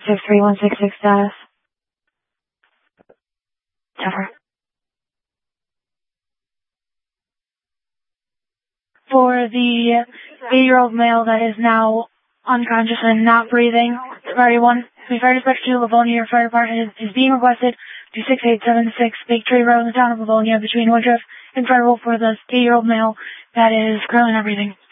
63166 status. Tougher. For the 8-year-old male that is now unconscious and not breathing, everyone, we fire dispatch to Livonia. Your fire department is being requested to 6876 Big Tree Road in the town of Livonia between Woodruff and Federal for the 8-year-old male that is currently not breathing.